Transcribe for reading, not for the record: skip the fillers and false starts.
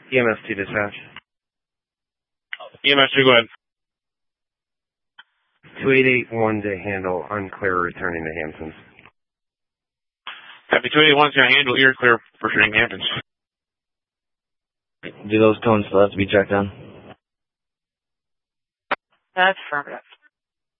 EMS to dispatch. EMS 2, go ahead. 2881 to handle, unclear returning to Hamptons. Copy 281 is going to handle, you're clear for returning to Hamptons. Do those cones still have to be checked on? That's affirmative.